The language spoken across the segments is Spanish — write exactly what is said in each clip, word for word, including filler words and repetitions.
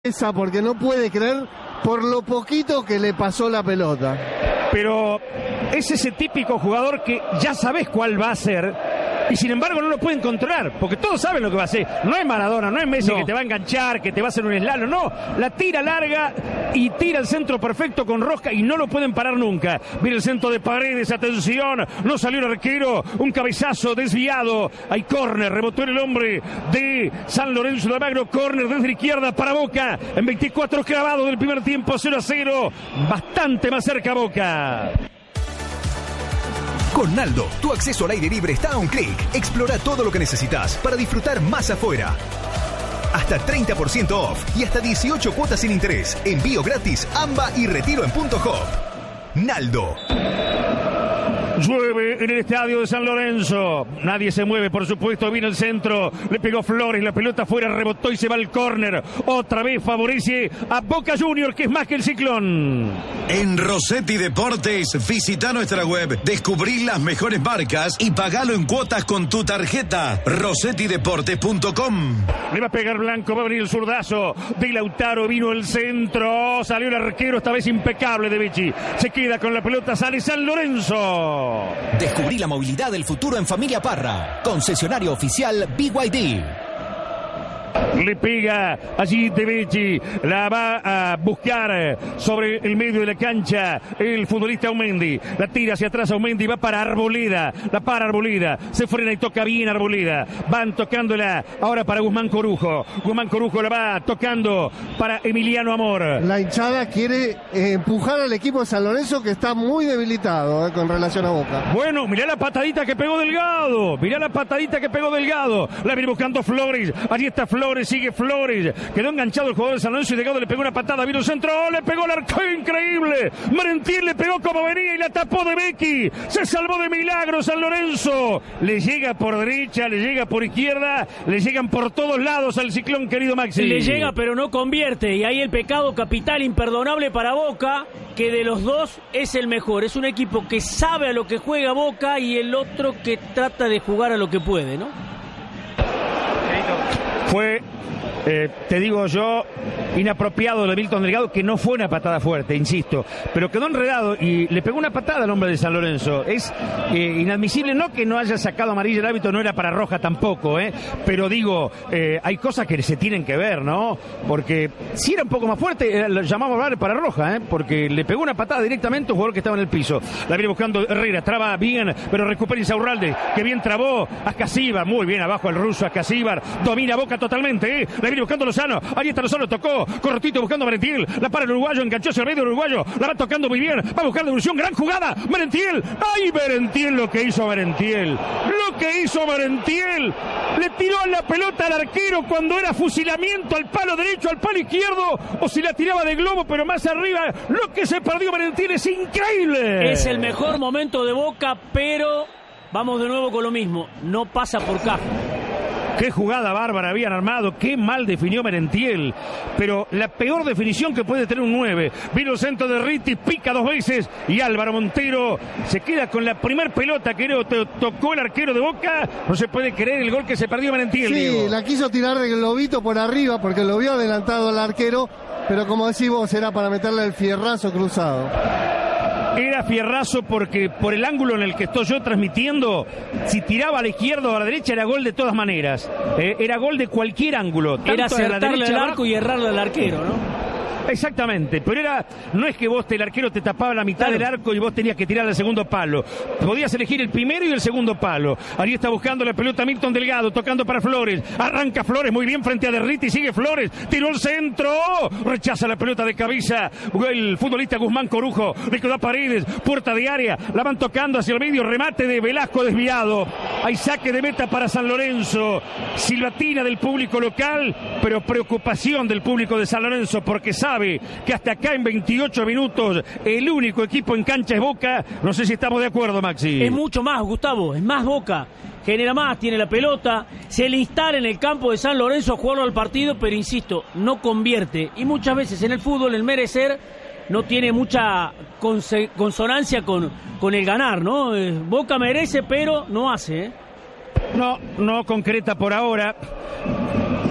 Esa porque no puede creer por lo poquito que le pasó la pelota. Pero es ese típico jugador que ya sabes cuál va a ser y sin embargo no lo pueden controlar, porque todos saben lo que va a hacer. No es Maradona, no es Messi no. que te va a enganchar, que te va a hacer un slalom, no. La tira larga y tira el centro perfecto con rosca y no lo pueden parar nunca. Mira el centro de Paredes, atención, no salió el arquero, un cabezazo desviado. Hay córner, rebotó en el hombre de San Lorenzo de Almagro, córner desde la izquierda para Boca, en veinticuatro clavado del primer tiempo, cero a cero, bastante más cerca Boca. Con Naldo, tu acceso al aire libre está a un clic. Explora todo lo que necesitas para disfrutar más afuera. Hasta treinta por ciento off y hasta dieciocho cuotas sin interés. Envío gratis, AMBA y retiro en punto hop. Naldo. Llueve en el estadio de San Lorenzo. Nadie se mueve, por supuesto. Viene el centro. Le pegó Flores. La pelota afuera, rebotó y se va al córner. Otra vez favorece a Boca Juniors, que es más que el Ciclón. En Rossetti Deportes, visita nuestra web, descubrí las mejores marcas y pagalo en cuotas con tu tarjeta. rossetti deportes punto com. Le va a pegar Blanco, va a venir el zurdazo de Lautaro. Vino el centro. Salió el arquero, esta vez impecable de Becci. Se queda con la pelota, sale San Lorenzo. Descubrí la movilidad del futuro en Familia Parra. Concesionario oficial B Y D. Le pega allí De Becci, la va a buscar sobre el medio de la cancha el futbolista Aumendi, la tira hacia atrás Aumendi, va para Arboleda, la para Arboleda, se frena y toca bien Arboleda, van tocándola ahora para Guzmán Corujo, Guzmán Corujo la va tocando para Emiliano Amor. La hinchada quiere eh, empujar al equipo de San Lorenzo, que está muy debilitado eh, con relación a Boca. Bueno, mirá la patadita que pegó Delgado, mirá la patadita que pegó Delgado, la viene buscando Flores, allí está Flores, sigue Flores, quedó enganchado el jugador de San Lorenzo y Delgado le pegó una patada, vino el centro, ¡oh! Le pegó el arco, increíble, Merentiel le pegó como venía y la tapó de Becchi, se salvó de milagro San Lorenzo, le llega por derecha, le llega por izquierda, le llegan por todos lados al Ciclón, querido Maxi. Le llega pero no convierte, y ahí el pecado capital imperdonable para Boca, que de los dos es el mejor, es un equipo que sabe a lo que juega Boca y el otro que trata de jugar a lo que puede, ¿no? Fue, eh, te digo yo, inapropiado de Milton Delgado, que no fue una patada fuerte, insisto, pero quedó enredado y le pegó una patada al hombre de San Lorenzo. Es eh, inadmisible, no que no haya sacado amarilla el árbitro, no era para roja tampoco, eh, pero digo, eh, hay cosas que se tienen que ver, ¿no? Porque si era un poco más fuerte, eh, lo llamamos a hablar para roja, eh, porque le pegó una patada directamente a un jugador que estaba en el piso. La viene buscando Herrera, traba bien, pero recupera Insaurralde, que bien trabó a Casíbar, muy bien abajo el ruso a Casíbar, domina Boca totalmente, eh, la viene buscando Lozano, ahí está Lozano, tocó, cortito buscando a Merentiel, la para el uruguayo, enganchó hacia el medio del uruguayo, la va tocando muy bien, va a buscar devolución, gran jugada, Merentiel, ¡ay Merentiel lo que hizo Merentiel! Lo que hizo Merentiel, le tiró la pelota al arquero cuando era fusilamiento al palo derecho, al palo izquierdo, o si la tiraba de globo, pero más arriba, lo que se perdió Merentiel es increíble. Es el mejor momento de Boca, pero vamos de nuevo con lo mismo, no pasa por caja. Qué jugada bárbara habían armado, qué mal definió Merentiel, pero la peor definición que puede tener un nueve. Vino el centro de Ritti, pica dos veces y Álvaro Montero se queda con la primer pelota que tocó el arquero de Boca. No se puede creer el gol que se perdió Merentiel. Sí, Diego. La quiso tirar de globito por arriba porque lo vio adelantado al arquero, pero como decís vos, era para meterle el fierrazo cruzado. Era fierrazo porque por el ángulo en el que estoy yo transmitiendo, si tiraba a la izquierda o a la derecha era gol de todas maneras. Eh, era gol de cualquier ángulo. Era acertarle al arco y errarle al arquero, ¿no? Exactamente, pero era, no es que vos, el arquero te tapaba la mitad claro. del arco y vos tenías que tirar al segundo palo. Podías elegir el primero y el segundo palo. Ahí está buscando la pelota Milton Delgado, tocando para Flores. Arranca Flores muy bien frente a Derriti, sigue Flores, tiró el centro, rechaza la pelota de cabeza el futbolista Guzmán Corujo, le quedó a Paredes, puerta de área, la van tocando hacia el medio, remate de Velasco desviado. Hay saque de meta para San Lorenzo, silbatina del público local, pero preocupación del público de San Lorenzo porque sabe que hasta acá en veintiocho minutos el único equipo en cancha es Boca. No sé si estamos de acuerdo, Maxi. Es mucho más, Gustavo, es más Boca. Genera más, tiene la pelota, se le instala en el campo de San Lorenzo a jugarlo al partido, pero insisto, no convierte. Y muchas veces en el fútbol el merecer no tiene mucha consonancia con, con el ganar, ¿no? Boca merece, pero no hace, ¿eh? No, no concreta por ahora.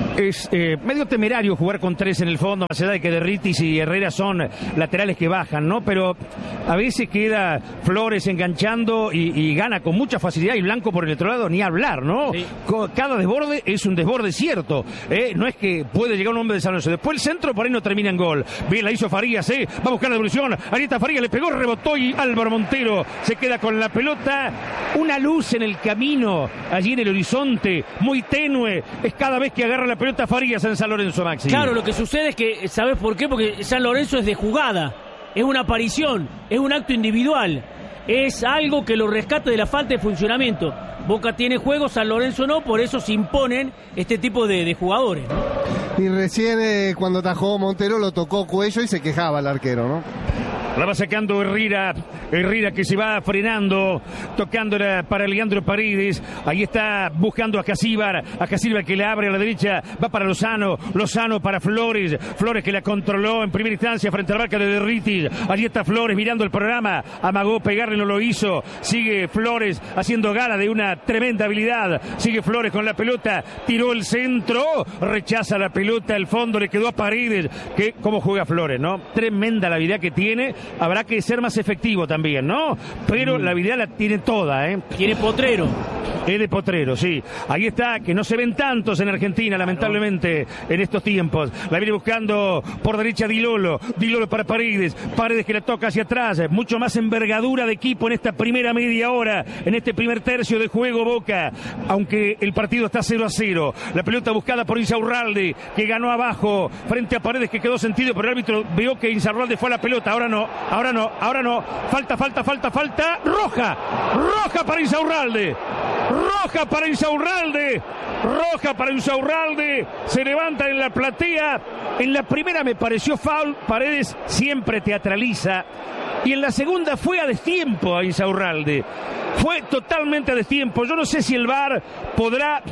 es eh, medio temerario jugar con tres en el fondo, más allá de que Derritis y Herrera son laterales que bajan, ¿no? Pero a veces queda Flores enganchando y, y gana con mucha facilidad, y Blanco por el otro lado, ni hablar, ¿no? Sí. Cada desborde es un desborde cierto, ¿eh? No es que puede llegar un hombre de San Lorenzo. Después el centro por ahí no termina en gol. Bien, la hizo Farías, ¿eh? Va a buscar la devolución. Ahí está Farías, le pegó, rebotó y Álvaro Montero se queda con la pelota. Una luz en el camino, allí en el horizonte, muy tenue, es cada vez que agarra la pelota Farías en San Lorenzo, Maxi. Claro, lo que sucede es que, ¿sabes por qué? Porque San Lorenzo es de jugada, es una aparición, es un acto individual, es algo que lo rescata de la falta de funcionamiento. Boca tiene juego, San Lorenzo no, por eso se imponen este tipo de, de jugadores, ¿no? Y recién eh, cuando atajó Montero lo tocó Cuello y se quejaba el arquero, ¿no? La va sacando Herrera, Herrera que se va frenando, tocándola para Leandro Paredes. Ahí está buscando a Casíbar, a Casíbar que le abre a la derecha, va para Lozano, Lozano para Flores, Flores que la controló en primera instancia frente a la marca de Derritis. Allí está Flores mirando el programa, amagó pegarle, no lo hizo. Sigue Flores haciendo gala de una tremenda habilidad, sigue Flores con la pelota, tiró el centro, rechaza la pelota, el fondo le quedó a Paredes, que cómo juega Flores, ¿no? Tremenda la habilidad que tiene. Habrá que ser más efectivo también, ¿no? Pero mm. la habilidad la tiene toda, ¿eh? Tiene potrero. Es de potrero, sí. Ahí está, que no se ven tantos en Argentina, lamentablemente, en estos tiempos. La viene buscando por derecha Dilolo. Dilolo para Paredes. Paredes que la toca hacia atrás. Mucho más envergadura de equipo en esta primera media hora, en este primer tercio de juego Boca. Aunque el partido está cero a cero. La pelota buscada por Insaurralde, que ganó abajo frente a Paredes, que quedó sentido, pero el árbitro vio que Insaurralde fue a la pelota. Ahora no, ahora no, ahora no. Falta, falta, falta, falta. Roja. Roja para Insaurralde. Roja para Insaurralde, roja para Insaurralde, se levanta en la platea. En la primera me pareció foul, Paredes siempre teatraliza, y en la segunda fue a destiempo a Insaurralde, fue totalmente a destiempo. Yo no sé si el V A R podrá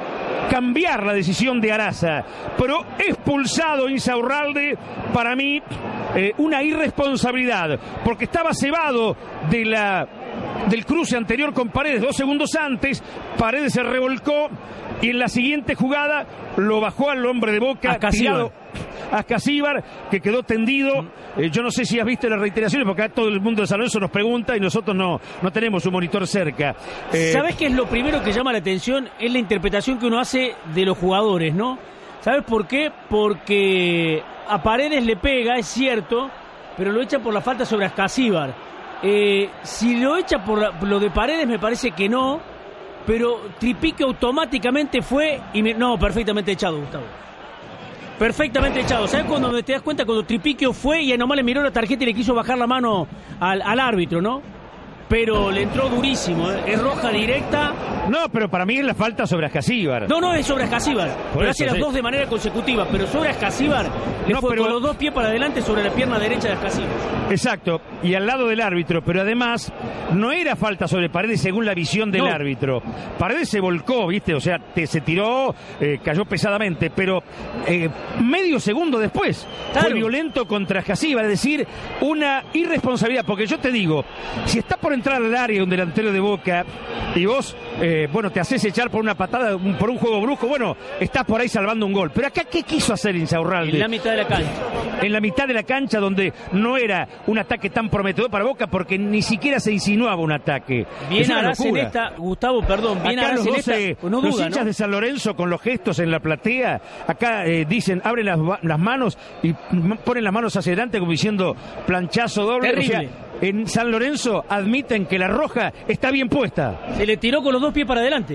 cambiar la decisión de Araza, pero expulsado Insaurralde, para mí eh, una irresponsabilidad, porque estaba cebado de la del cruce anterior con Paredes dos segundos antes. Paredes se revolcó y en la siguiente jugada lo bajó al hombre de Boca, tirado a Casíbar, que quedó tendido. Eh, yo no sé si has visto las reiteraciones, porque acá todo el mundo de San Lorenzo nos pregunta y nosotros no, no tenemos un monitor cerca. Eh... ¿Sabés qué es lo primero que llama la atención? Es la interpretación que uno hace de los jugadores, ¿no? ¿Sabés por qué? Porque a Paredes le pega, es cierto, pero lo echa por la falta sobre Casíbar. Eh, si lo echa por, la, por lo de Paredes, me parece que no, pero Tripique automáticamente fue y me, no, perfectamente echado, Gustavo. Perfectamente echado. ¿Sabes cuando te das cuenta? Cuando Tripiquio fue y nomás le miró la tarjeta y le quiso bajar la mano al, al árbitro, ¿no? Pero le entró durísimo, ¿eh? Es roja directa. No, pero para mí es la falta sobre Ascasíbar. No, no es sobre Ascasíbar. Pero hace las sí. dos de manera consecutiva. Pero sobre Ascasíbar le no, fue pero... con los dos pies para adelante sobre la pierna derecha de Ascasíbar. Exacto, y al lado del árbitro. Pero además, no era falta sobre Paredes según la visión del no. árbitro. Paredes se volcó, ¿viste? O sea, te, se tiró, eh, cayó pesadamente. Pero eh, medio segundo después claro. fue violento contra Ascasíbar. Es decir, una irresponsabilidad. Porque yo te digo, si está por entrar al área un delantero de Boca y vos, eh, bueno, te haces echar por una patada, un, por un juego brusco, bueno, estás por ahí salvando un gol. Pero acá, ¿qué quiso hacer Insaurralde? En la mitad de la cancha. En la mitad de la cancha, donde no era un ataque tan prometedor para Boca, porque ni siquiera se insinuaba un ataque. Bien Araza en esta, Gustavo, perdón, bien acá los, doce, esta, no los duda, hinchas ¿no? de San Lorenzo con los gestos en la platea, acá eh, dicen, abren las, las manos y ponen las manos hacia adelante como diciendo planchazo doble. Terrible. O sea, en San Lorenzo admiten que la roja está bien puesta. Se le tiró con los dos pies para adelante.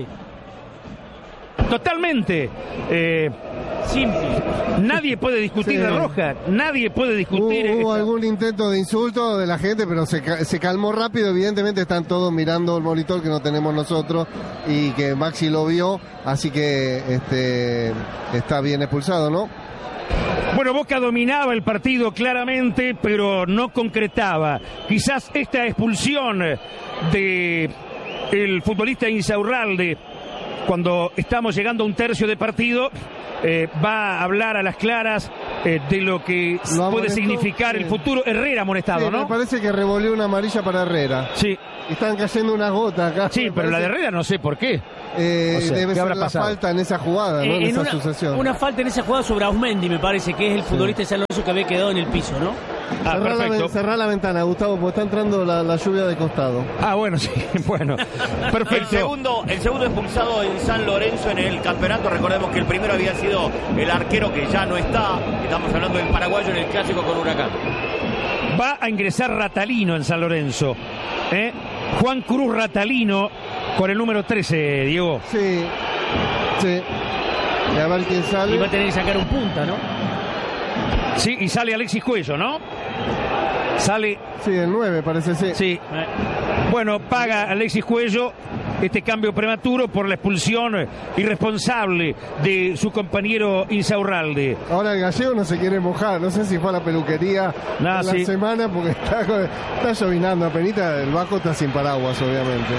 Totalmente. Eh, Simple. Nadie puede discutir sí. la roja. Nadie puede discutir. Hubo, hubo esta... algún intento de insulto de la gente, pero se, se calmó rápido. Evidentemente están todos mirando el monitor que no tenemos nosotros y que Maxi lo vio. Así que este está bien expulsado, ¿no? Bueno, Boca dominaba el partido claramente, pero no concretaba. Quizás esta expulsión de el futbolista Insaurralde, cuando estamos llegando a un tercio de partido, eh, va a hablar a las claras eh, de lo que Lo puede amonestó, significar sí. el futuro. Herrera amonestado, Sí, ¿no? me parece que revolvió una amarilla para Herrera. Sí. Están cayendo unas gotas acá. Sí, me pero la de parece. Herrera no sé por qué. Eh, O sea, debe ¿qué ser habrá la pasado? falta en esa jugada, ¿no? Eh, en, en esa una, asociación. una falta en esa jugada sobre Ausmendi, me parece, que es el futbolista de San Lorenzo que había quedado en el piso, ¿no? Ah, cerrá, la, perfecto. ven- cerrá la ventana, Gustavo, porque está entrando la, la lluvia de costado. Ah, bueno, sí, bueno. El Perfecto. segundo, el segundo expulsado en San Lorenzo en el campeonato. Recordemos que el primero había sido el arquero que ya no está. Estamos hablando del paraguayo en el clásico con Huracán. Va a ingresar Ratalino en San Lorenzo. ¿eh? Juan Cruz Ratalino con el número trece, Diego. Sí, sí. Y a ver quién sale. Y va a tener que sacar un punta, ¿no? Sí, y sale Alexis Cuello, ¿no? Sale, Sí, el nueve parece, sí. sí. Eh, Bueno, paga Alexis Cuello este cambio prematuro por la expulsión irresponsable de su compañero Insaurralde. Ahora el gallego no se quiere mojar, no sé si fue a la peluquería Nah, en la sí. semana porque está, está llovinando apenita, el Bajo está sin paraguas, obviamente.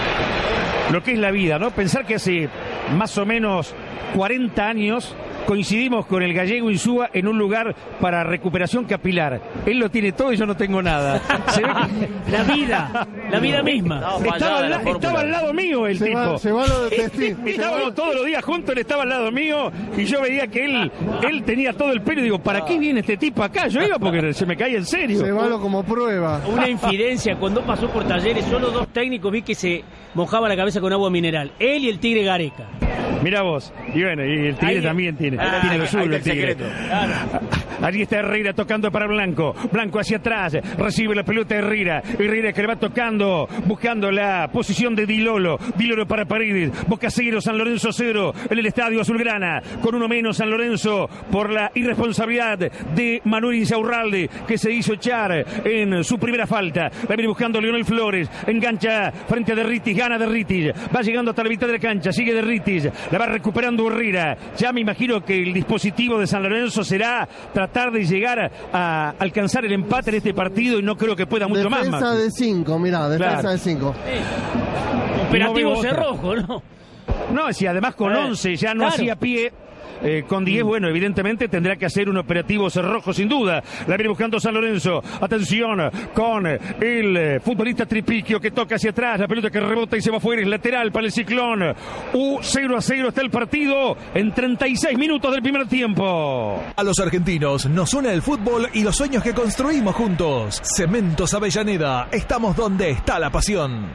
Lo que es la vida, ¿no? Pensar que hace más o menos cuarenta años coincidimos con el gallego Insúa en un lugar para recuperación capilar. Él lo tiene todo y yo no tengo nada. Se ve que la vida, la vida misma. No, estaba, fallada al, la la- fórmula. estaba al lado mío el Se tipo. va, se va lo de testi- se Estábamos va- todos los días juntos, él estaba al lado mío y yo veía que él, él tenía todo el pelo y digo, ¿para qué viene este tipo acá? Yo iba porque se me caía en serio. se va lo como prueba. Una infidencia, cuando pasó por Talleres, solo dos técnicos vi que se mojaba la cabeza con agua mineral. Él y el Tigre Gareca. Mirá vos. Y bueno, y el Tigre Ahí- también tiene, Ah, tiene lo ahí suyo está el el Tigre. secreto. Allí está Herrera tocando para Blanco. Blanco hacia atrás. Recibe la pelota de Herrera. Herrera que le va tocando, buscando la posición de Dilolo. Dilolo para Paredes. Boca cero, San Lorenzo cero. En el estadio Azulgrana. Con uno menos San Lorenzo por la irresponsabilidad de Manuel Insaurralde, que se hizo echar en su primera falta. La viene buscando Leonel Flores. Engancha frente a Derritis. Gana Derritis. Va llegando hasta la mitad de la cancha. Sigue Derritis. La va recuperando Herrera. Ya me imagino que el dispositivo de San Lorenzo será tratar de llegar a alcanzar el empate en este partido y no creo que pueda mucho más. Defensa Maxi. de cinco, mirá, defensa Claro. de cinco. Operativo No veo otra. Cerrojo, ¿no? No, si además con Eh, once ya no claro. hacía pie. eh, con diez, bueno, evidentemente tendrá que hacer un operativo cerrojo sin duda. La viene buscando San Lorenzo. Atención con el eh, futbolista Tripiquio que toca hacia atrás. La pelota que rebota y se va afuera. Es lateral para el Ciclón. U cero a cero está el partido en treinta y seis minutos del primer tiempo. A los argentinos nos une el fútbol y los sueños que construimos juntos. Cementos Avellaneda, estamos donde está la pasión.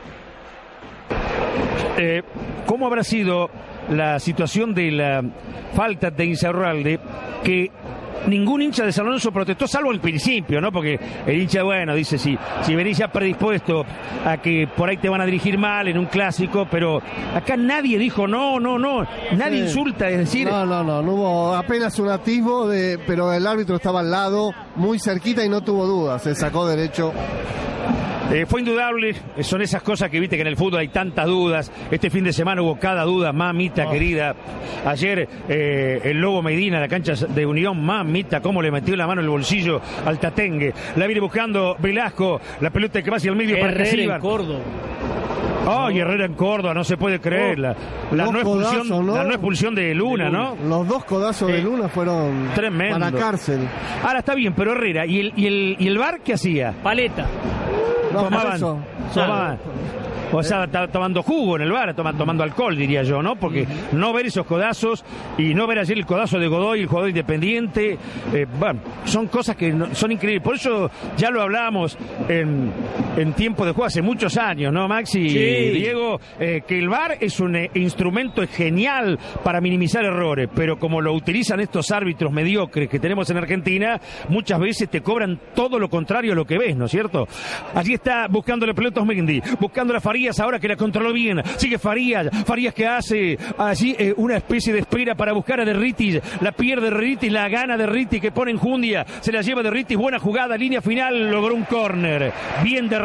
Eh, ¿Cómo habrá sido la situación de la falta de Insaurralde que ningún hincha de San Lorenzo protestó, salvo al principio, ¿no? Porque el hincha, bueno, dice, si, si venís ya predispuesto a que por ahí te van a dirigir mal en un clásico, pero acá nadie dijo no, no, no, nadie Sí. insulta, es decir, No, no, no, no hubo apenas un atisbo, de, pero el árbitro estaba al lado, muy cerquita y no tuvo dudas, se sacó derecho. Eh, fue indudable, eh, son esas cosas que viste que en el fútbol hay tantas dudas. Este fin de semana hubo cada duda, mamita Oh. querida. Ayer eh, el Lobo Medina en la cancha de Unión, mamita, cómo le metió la mano en el bolsillo al Tatengue. La viene buscando Velasco, la pelota que va hacia el medio para Herrera en Casíbar. Córdoba. Ay, Herrera en Córdoba, no se puede creer. La, la Dos no expulsión, codazos, ¿no? la no expulsión de Luna, ¿no? Los dos codazos de Luna fueron Tremendo. para cárcel. Ahora está bien, pero Herrera, ¿y el, y el, y el V A R qué hacía? Paleta. No, por Tomaban, eso. tomaban. O sea, estaba tomando jugo en el bar, toma- tomando alcohol, diría yo, ¿no? Porque no ver esos codazos y no ver ayer el codazo de Godoy, el jugador independiente, eh, bueno, son cosas que no- son increíbles. Por eso ya lo hablábamos en, en tiempo de juego hace muchos años, ¿no, Maxi y Sí. Diego? Eh, que el V A R es un eh, instrumento genial para minimizar errores, pero como lo utilizan estos árbitros mediocres que tenemos en Argentina, muchas veces te cobran todo lo contrario a lo que ves, ¿no es cierto? Allí está buscando la pelota Osmendi, buscando la Farías ahora que la controló bien, sigue Farías, Farías que hace allí eh, una especie de espera para buscar a Derritis, la pierde Derritis, la gana Derritis que pone en Jundia, se la lleva Derritis, buena jugada, línea final, logró un córner, bien Derritis.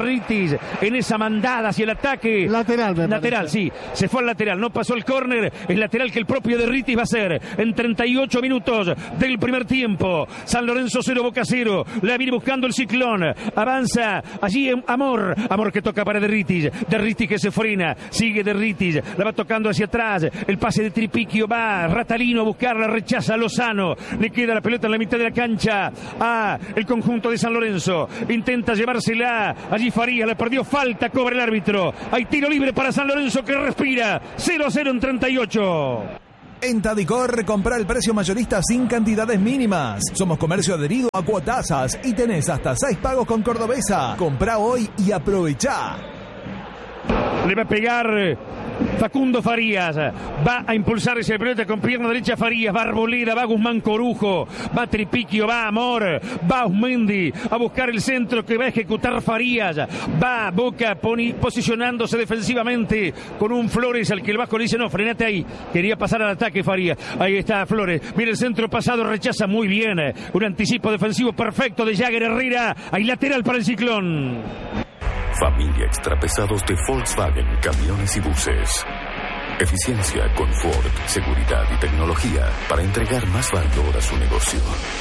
Derritis en esa mandada hacia el ataque. Lateral, me Lateral, parece. sí. Se fue al lateral, no pasó el córner. Es lateral que el propio Derritis va a hacer en treinta y ocho minutos del primer tiempo. San Lorenzo cero, Boca cero. La viene buscando el Ciclón. Avanza allí Amor. Amor que toca para Derritis. Derritis que se frena. Sigue Derritis. La va tocando hacia atrás. El pase de Tripiquio va. Ratalino a buscarla. Rechaza a Lozano. Le queda la pelota en la mitad de la cancha a el conjunto de San Lorenzo. Intenta llevársela. Allí Farías la perdió. Falta. Cobra el árbitro. Hay tiro libre para San Lorenzo que respira. cero a cero en treinta y ocho. En Tadicor, compra el precio mayorista sin cantidades mínimas. Somos comercio adherido a Cuotasas y tenés hasta seis pagos con Cordobesa. Comprá hoy y aprovechá. Le va a pegar Facundo Farías, va a impulsar ese pelota con pierna derecha Farías, va Arboleda, va Guzmán Corujo, va Tripiquio, va Amor, va Ausmendi a buscar el centro que va a ejecutar Farías, va Boca poni, posicionándose defensivamente con un Flores al que el Vasco le dice no, frenate ahí, quería pasar al ataque Farías, ahí está Flores, mira el centro pasado, rechaza muy bien, un anticipo defensivo perfecto de Jagger Herrera, hay lateral para el Ciclón. Familia Extrapesados de Volkswagen, camiones y buses. Eficiencia, confort, seguridad y tecnología para entregar más valor a su negocio.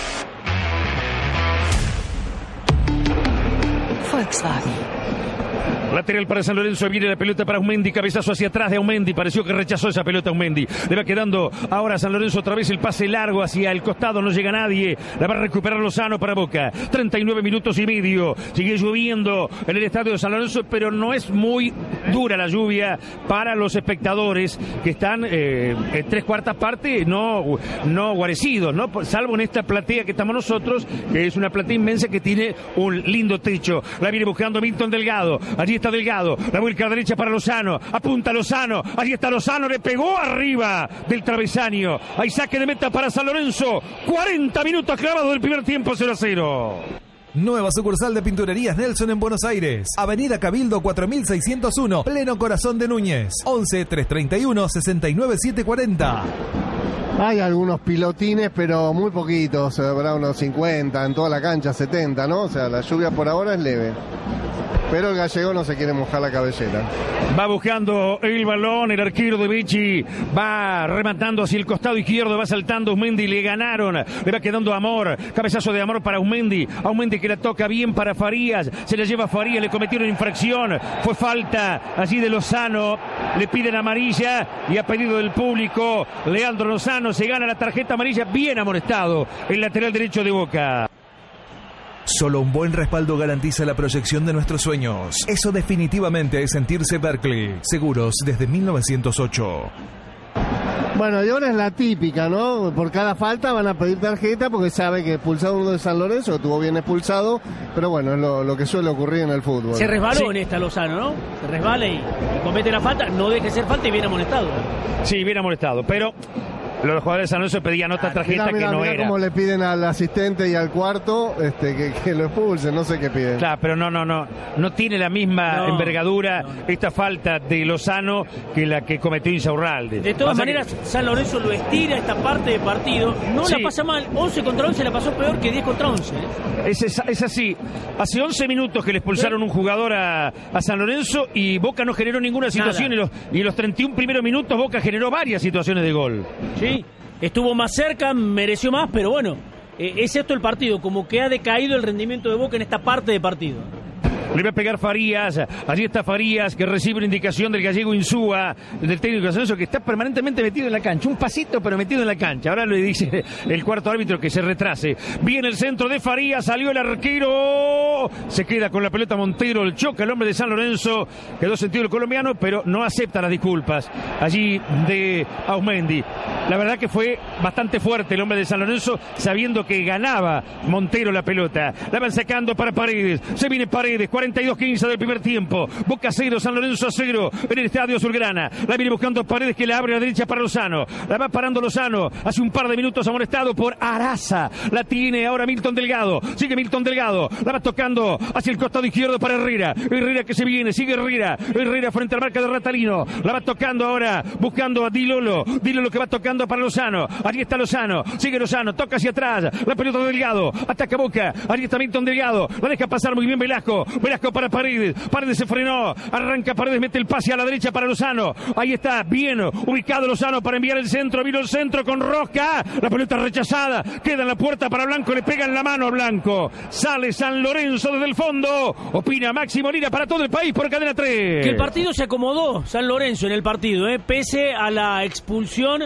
Volkswagen. Lateral para San Lorenzo, viene la pelota para Ausmendi, cabezazo hacia atrás de Ausmendi, pareció que rechazó esa pelota Ausmendi, le va quedando ahora a San Lorenzo otra vez el pase largo hacia el costado, no llega nadie, la va a recuperar Lozano para Boca, treinta y nueve minutos y medio, sigue lloviendo en el estadio de San Lorenzo, pero no es muy dura la lluvia para los espectadores que están eh, en tres cuartas partes no, no guarecidos, ¿no? Salvo en esta platea que estamos nosotros, que es una platea inmensa que tiene un lindo techo, la viene buscando Milton Delgado, allí está Delgado, la vuelca a la derecha para Lozano, apunta Lozano, allí está Lozano, le pegó arriba del travesaño, hay saque de meta para San Lorenzo, cuarenta minutos clavados del primer tiempo, cero a cero. Nueva sucursal de Pinturerías Nelson en Buenos Aires. Avenida Cabildo cuatro mil seiscientos uno, pleno corazón de Núñez. once, trescientos treinta y uno, sesenta y nueve, setecientos cuarenta. Hay algunos pilotines, pero muy poquitos, habrá unos cincuenta, en toda la cancha setenta, ¿no? O sea, la lluvia por ahora es leve. Pero el gallego no se quiere mojar la cabellera. Va buscando el balón, el arquero de Vichy va rematando hacia el costado izquierdo, va saltando Ausmendi, le ganaron, le va quedando Amor, cabezazo de Amor para Ausmendi, Ausmendi que la toca bien para Farías, se la lleva Farías, le cometieron infracción, fue falta allí de Lozano, le piden amarilla y a pedido del público, Leandro Lozano se gana la tarjeta amarilla, bien amonestado el lateral derecho de Boca. Solo un buen respaldo garantiza la proyección de nuestros sueños. Eso definitivamente es sentirse Berkeley. Seguros desde mil novecientos ocho. Bueno, y ahora es la típica, ¿no? Por cada falta van a pedir tarjeta porque sabe que expulsado uno de San Lorenzo, estuvo bien expulsado, pero bueno, es lo, lo que suele ocurrir en el fútbol. Se resbaló Sí. en esta Lozano, ¿no? Se resbala y, y comete la falta, no deje ser falta y viene amonestado. Sí, bien amonestado, pero los jugadores de San Lorenzo pedían otra tarjeta Mirá, mirá, que no mirá era. cómo le piden al asistente y al cuarto este, que, que lo expulsen, no sé qué piden. Claro, pero no, no, no, no tiene la misma No, envergadura no, no. esta falta de Lozano que la que cometió Insaurralde. De todas Pasa maneras, que- San Lorenzo lo estira esta parte de partido. No Sí. la pasa mal. once contra once la pasó peor que diez contra once. Es, es, es así. Hace once minutos que le expulsaron un jugador a, a San Lorenzo y Boca no generó ninguna situación. Y los, y los treinta y uno primeros minutos Boca generó varias situaciones de gol. Sí. Estuvo más cerca, mereció más, pero bueno, eh, es esto el partido, como que ha decaído el rendimiento de Boca en esta parte de partido. Le va a pegar Farías, allí está Farías que recibe una indicación del gallego Insúa, del técnico de San Lorenzo que está permanentemente metido en la cancha, un pasito pero metido en la cancha, ahora le dice el cuarto árbitro que se retrase, viene el centro de Farías, salió el arquero, se queda con la pelota Montero, el choca el hombre de San Lorenzo, quedó sentido el colombiano pero no acepta las disculpas allí de Ausmendi, la verdad que fue bastante fuerte el hombre de San Lorenzo sabiendo que ganaba Montero la pelota, la van sacando para Paredes, se viene Paredes, cuarenta y dos quince del primer tiempo. Boca cero, San Lorenzo cero en el estadio Azulgrana. La viene buscando Paredes que la abre a la derecha para Lozano. La va parando Lozano. Hace un par de minutos amonestado por Araza. La tiene ahora Milton Delgado. Sigue Milton Delgado. La va tocando hacia el costado izquierdo para Herrera. Herrera que se viene. Sigue Herrera. Herrera frente al marca de Ratalino. La va tocando ahora buscando a Dilolo. Dilolo que va tocando para Lozano. Allí está Lozano. Sigue Lozano. Toca hacia atrás. La pelota de Delgado. Ataca Boca. Allí está Milton Delgado. La deja pasar muy bien Velasco. Velasco para Paredes. Paredes se frenó. Arranca Paredes, mete el pase a la derecha para Lozano. Ahí está, bien ubicado Lozano para enviar el centro. Vino el centro con Rosca. La pelota rechazada. Queda en la puerta para Blanco. Le pega en la mano a Blanco. Sale San Lorenzo desde el fondo. Opina Máximo Lira para todo el país por Cadena tres. Que el partido se acomodó, San Lorenzo, en el partido, ¿eh? Pese a la expulsión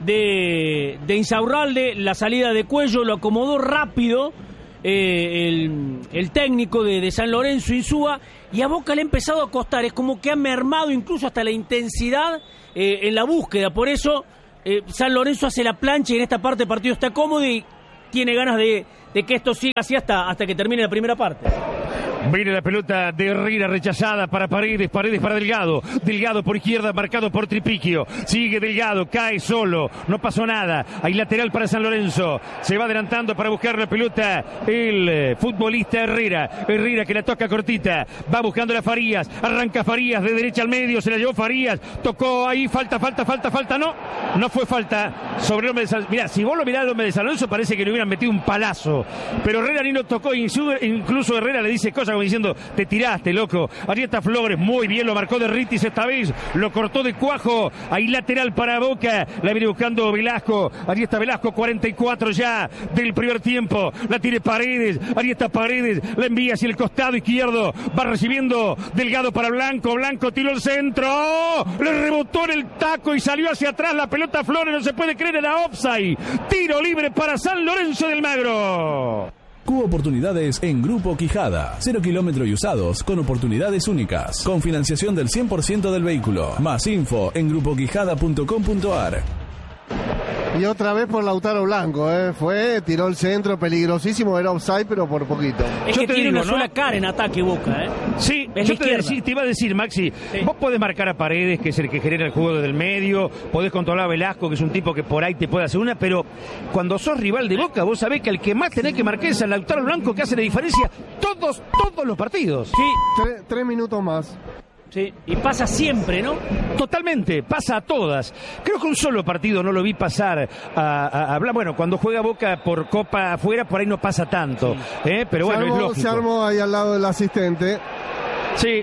de, de Insaurralde, la salida de Cuello, lo acomodó rápido eh, el, el técnico de, de San Lorenzo, Insúa, y a Boca le ha empezado a costar. Es como que ha mermado incluso hasta la intensidad eh, en la búsqueda. Por eso eh, San Lorenzo hace la plancha y en esta parte el partido está cómodo y tiene ganas de, de que esto siga así hasta, hasta que termine la primera parte. Viene la pelota de Herrera rechazada para Paredes, Paredes para Delgado, Delgado por izquierda marcado por Tripiquio, sigue Delgado, cae solo, no pasó nada, hay lateral para San Lorenzo, se va adelantando para buscar la pelota el futbolista Herrera, Herrera que la toca cortita, va buscando a Farías, arranca Farías de derecha al medio, se la llevó Farías, tocó ahí, falta, falta, falta, falta, no, no fue falta sobre el hombre de San Lorenzo. Mirá, si vos lo mirás al hombre de San Lorenzo parece que le hubieran metido un palazo, pero Herrera ni lo tocó, incluso Herrera le dice cosas como diciendo, te tiraste, loco. Allí está Flores, muy bien, lo marcó de Ritis esta vez, lo cortó de Cuajo, ahí lateral para Boca, la viene buscando Velasco, allí está Velasco, cuarenta y cuatro ya del primer tiempo, la tiene Paredes, allí está Paredes, la envía hacia el costado izquierdo, va recibiendo Delgado para Blanco, Blanco tiró el centro, le rebotó en el taco y salió hacia atrás la pelota Flores, no se puede creer, era offside, tiro libre para San Lorenzo del Magro. Cubo Oportunidades en Grupo Quijada. Cero kilómetro y usados con oportunidades únicas. Con financiación del cien por ciento del vehículo. Más info en grupo quijada punto com punto a r. Y otra vez por Lautaro Blanco, ¿eh? Fue, tiró el centro, peligrosísimo, era offside, pero por poquito. Es yo que te tiene digo, una ¿no? sola cara en ataque Boca, ¿eh? Sí, es yo la te, decir, te iba a decir, Maxi, sí. Vos podés marcar a Paredes, que es el que genera el juego desde el medio, podés controlar a Velasco, que es un tipo que por ahí te puede hacer una, pero cuando sos rival de Boca, vos sabés que el que más tenés que marcar es a Lautaro Blanco, que hace la diferencia todos, todos los partidos. Sí. Tres, tres minutos más. Sí, y pasa siempre, ¿no? Totalmente, pasa a todas. Creo que un solo partido no lo vi pasar a hablar. Bueno, cuando juega Boca por Copa afuera, por ahí no pasa tanto. Sí. ¿eh? Pero bueno, se armó, es lógico. Se armó ahí al lado del asistente. Sí.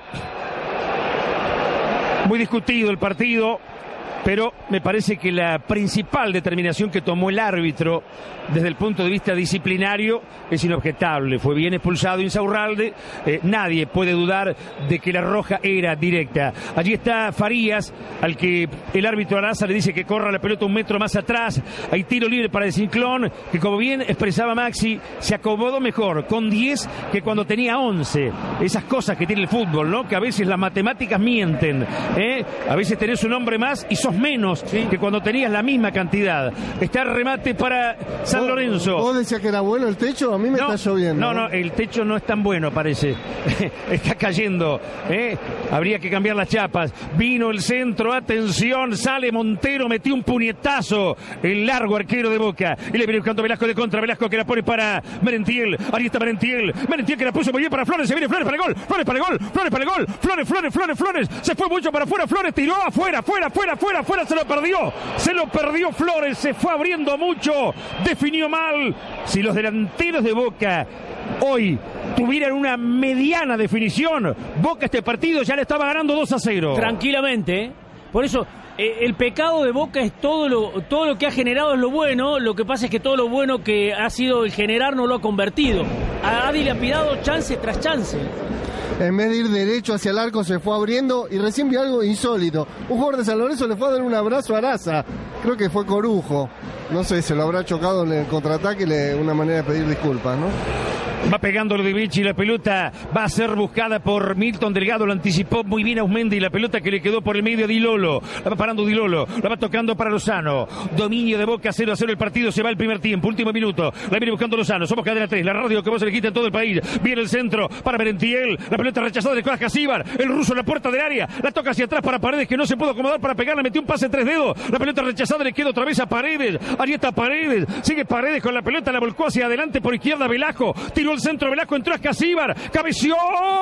Muy discutido el partido, pero me parece que la principal determinación que tomó el árbitro desde el punto de vista disciplinario es inobjetable. Fue bien expulsado Insaurralde, eh, nadie puede dudar de que la roja era directa. Allí está Farías, al que el árbitro Araza le dice que corra la pelota un metro más atrás. Hay tiro libre para el Ciclón, que como bien expresaba Maxi, se acomodó mejor con diez que cuando tenía once. Esas cosas que tiene el fútbol, ¿no? Que a veces las matemáticas mienten, ¿eh? A veces tenés un hombre más y sos menos sí. que cuando tenías la misma cantidad. Está el remate para San Lorenzo. ¿Vos decías que era bueno el techo? A mí me no, está lloviendo. No, no, el techo no es tan bueno, parece. Está cayendo. ¿eh? Habría que cambiar las chapas. Vino el centro, atención, sale Montero, metió un puñetazo. El largo arquero de Boca. Y le viene buscando Velasco de contra. Velasco que la pone para Merentiel. Ahí está Merentiel. Merentiel que la puso muy bien para Flores. Se viene Flores para el gol. Flores para el gol. Flores para el gol. Flores, Flores, Flores, Flores. Se fue mucho para afuera. Flores tiró afuera, afuera, afuera, afuera, afuera. Se lo perdió. Se lo perdió Flores. Se fue abriendo mucho. Definió mal. Si los delanteros de Boca hoy tuvieran una mediana definición, Boca este partido ya le estaba ganando dos a cero. Tranquilamente, ¿eh? Por eso, eh, el pecado de Boca es todo lo, todo lo que ha generado es lo bueno, lo que pasa es que todo lo bueno que ha sido el generar no lo ha convertido. Ha, ha dilapidado chance tras chance. En vez de ir derecho hacia el arco se fue abriendo y recién vio algo insólito. Un jugador de San Lorenzo le fue a dar un abrazo a Araza. Creo que fue Corujo. No sé, se lo habrá chocado en el contraataque, le, una manera de pedir disculpas, ¿no? Va pegando de Vichy, la pelota va a ser buscada por Milton Delgado, lo anticipó muy bien Ausmendi, la pelota que le quedó por el medio a Di Lolo, la va parando Di Lolo, la va tocando para Lozano, dominio de Boca, cero a cero el partido, se va el primer tiempo, último minuto, la viene buscando Lozano, somos Cadena tres, la radio que vos se le quita en todo el país, viene el centro para Merentiel, la pelota rechazada de Colas Casíbar, el ruso en la puerta del área, la toca hacia atrás para Paredes que no se pudo acomodar para pegarle, metió un pase en tres dedos, la pelota rechazada le queda otra vez a Paredes, ahí está Paredes, sigue Paredes con la pelota, la volcó hacia adelante por izquierda Velasco, tiró el centro Velasco, entró a Casíbar, cabeció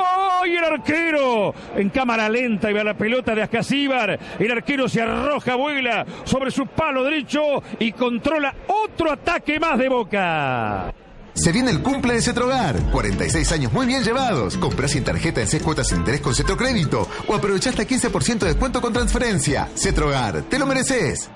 y el arquero en cámara lenta iba la pelota de Ascasíbar, el arquero se arroja, vuela sobre su palo derecho y controla otro ataque más de Boca. Se viene el cumple de Cetrogar. cuarenta y seis años muy bien llevados. Comprá sin tarjeta en seis cuotas sin interés con Cetrocrédito o aprovechá hasta quince por ciento de descuento con transferencia. Cetrogar, te lo mereces.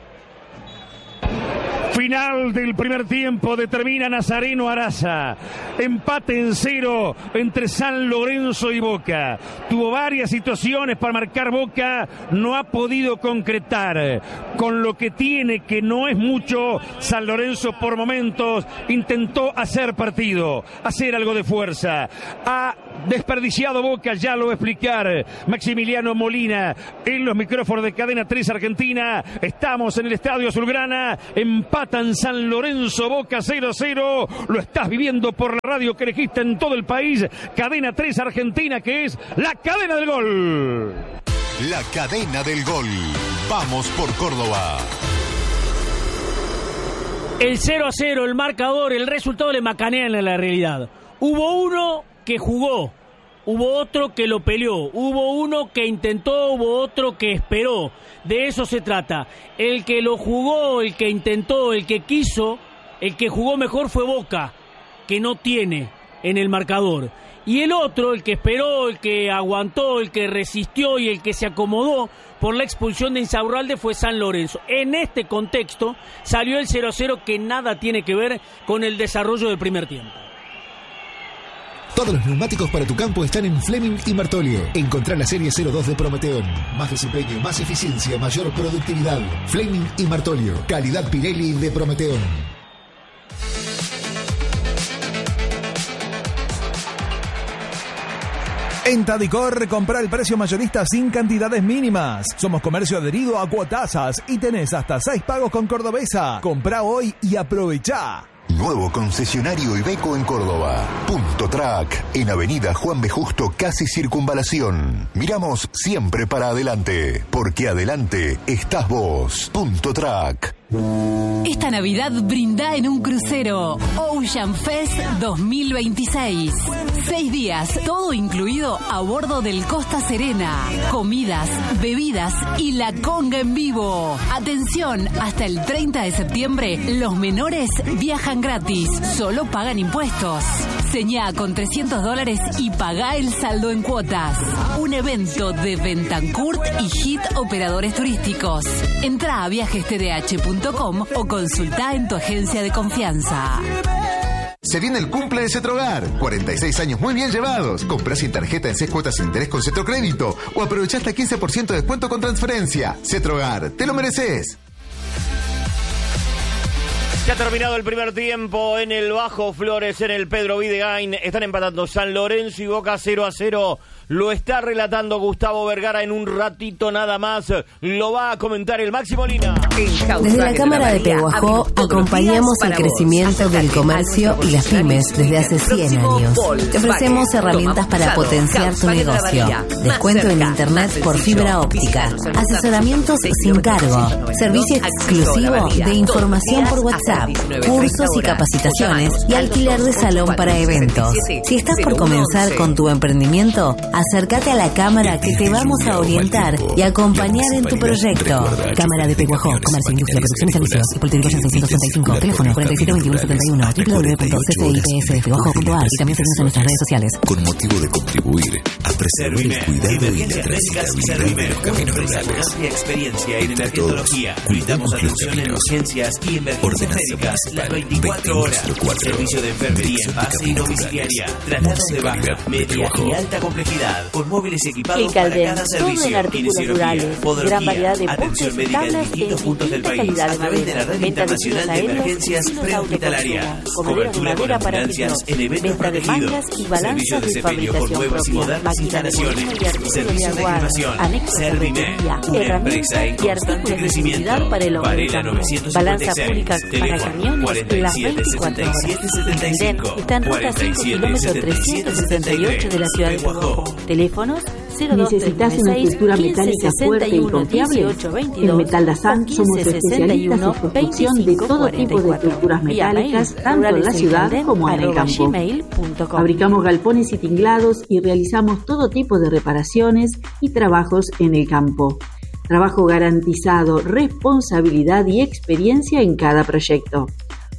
Final del primer tiempo, determina Nazareno Araza. Empate en cero entre San Lorenzo y Boca. Tuvo varias situaciones para marcar Boca, no ha podido concretar. Con lo que tiene, que no es mucho, San Lorenzo por momentos intentó hacer partido, hacer algo de fuerza. Ha desperdiciado Boca, ya lo va a explicar Maximiliano Molina en los micrófonos de Cadena tres Argentina. Estamos en el Estadio Azulgrana, empatan San Lorenzo, Boca cero a cero. Lo estás viviendo por la radio que elegiste en todo el país, Cadena tres Argentina, que es la cadena del gol. La cadena del gol. Vamos por Córdoba. El cero a cero, el marcador, el resultado le macanean en la realidad. Hubo uno que jugó, hubo otro que lo peleó, hubo uno que intentó, hubo otro que esperó. De eso se trata. El que lo jugó, el que intentó, el que quiso, el que jugó mejor fue Boca, que no tiene en el marcador. Y el otro, el que esperó, el que aguantó, el que resistió y el que se acomodó por la expulsión de Insaurralde fue San Lorenzo. En este contexto salió el cero a cero, que nada tiene que ver con el desarrollo del primer tiempo. Todos los neumáticos para tu campo están en Fleming y Martolio. Encontrá la serie cero dos de Prometeon. Más desempeño, más eficiencia, mayor productividad. Fleming y Martolio. Calidad Pirelli de Prometeon. En Tadicor, compra el precio mayorista sin cantidades mínimas. Somos comercio adherido a Cuotasas y tenés hasta seis pagos con Cordobesa. Comprá hoy y aprovechá. Nuevo concesionario Iveco en Córdoba. Punto Track, en Avenida Juan B. Justo, casi Circunvalación. Miramos siempre para adelante, porque adelante estás vos. Punto Track. Esta Navidad brinda en un crucero. Ocean Fest dos mil veintiséis. Seis días, todo incluido a bordo del Costa Serena. Comidas, bebidas y la conga en vivo. Atención, hasta el treinta de septiembre, los menores viajan gratis. Solo pagan impuestos. Señá con trescientos dólares y pagá el saldo en cuotas. Un evento de Bentancourt y Hit Operadores Turísticos. Entrá a viajes t d h punto com o consultá en tu agencia de confianza. Se viene el cumple de Cetrogar. cuarenta y seis años muy bien llevados. Comprá sin tarjeta en seis cuotas sin interés con Cetrocrédito o aprovechá hasta quince por ciento de descuento con transferencia. Cetrogar, te lo mereces. Ya ha terminado el primer tiempo en el Bajo Flores, en el Pedro Videgain. Están empatando San Lorenzo y Boca cero a cero. Lo está relatando Gustavo Vergara en un ratito nada más. Lo va a comentar el Maxi Molina. Desde la Cámara de Pehuajó acompañamos el crecimiento del comercio y las pymes desde hace cien años. Te ofrecemos herramientas para potenciar tu negocio. Descuento en internet por fibra óptica. Asesoramientos sin cargo. Servicio exclusivo de información por WhatsApp. Cursos y capacitaciones y alquiler de salón para eventos. Si estás por comenzar con tu emprendimiento, acércate a la Cámara que te vamos a orientar y acompañar en tu proyecto. Cámara de Pehuajó, Comercio, Industria, Producción y Servicios y Politécnico seiscientos sesenta y cinco. Teléfono cuarenta y siete veintiuno setenta y uno. doble u doble u doble u punto c c i p s de pehuajó punto a r y también seguimos en nuestras redes sociales. Con motivo de contribuir a preservar el cuidado y la transitabilidad de los caminos rurales. Amplia experiencia en Entre todos, emergenciología. cuidamos Brindamos los atención en caminos. urgencias y emergencias Ordenanza médicas las municipal veinticuatro horas. veintiuno cero cuatro. Servicio de enfermería en base y domiciliaria. Tratados de baja, Municipalidad de media Pehuajó. y alta complejidad. Con móviles equipados El Caldén, para cada todo en servicio. artículos Kinesiología, rurales, podología, gran variedad de atención postes y médica en tablas distintos en puntos del distinta país. calidad A de través de madera. la Red Venta de Internacional pisos de aéreos, Emergencias pisos Prehospitalarias. autoconsumo, Cobertura con madera para ambulancias pisos, en eventos venta de protegidos. mangas y Servicio balanzas de de sepelio con fabricación nuevas y propia, modernas máquinas de instalaciones. molino y artículos de Servicio de aguar, animación. anexos de Servime, ferretería, una empresa herramientas en y constante artículos de crecimiento. seguridad para el hombre de Varela campo. novecientos Balanza cincuenta y seis. pública para Teléfono camiones cuarenta y las siete veinticuatro sesenta y siete setenta y horas. cinco. Está en ruta cinco, kilómetro trescientos setenta y ocho de la ciudad de Pehuajó. Teléfonos cero dos ¿Necesitas una estructura metálica fuerte y confiable? En Metal Dazán somos especialistas en construcción de todo tipo de estructuras metálicas, tanto en la ciudad como en el campo. Fabricamos galpones y tinglados y realizamos todo tipo de reparaciones y trabajos en el campo. Trabajo garantizado, responsabilidad y experiencia en cada proyecto.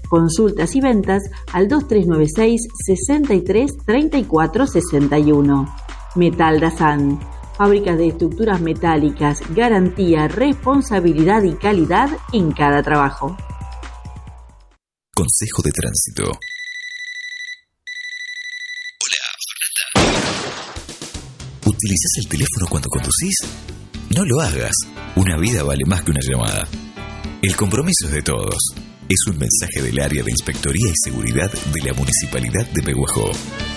Consultas y ventas al dos tres nueve seis, seis tres, tres cuatro seis uno. Metal Dazan. Fábricas de estructuras metálicas, garantía, responsabilidad y calidad en cada trabajo. Consejo de tránsito. Hola, Fernanda. ¿Utilizas el teléfono cuando conducís? No lo hagas. Una vida vale más que una llamada. El compromiso es de todos. Es un mensaje del área de Inspectoría y Seguridad de la Municipalidad de Pehuajó.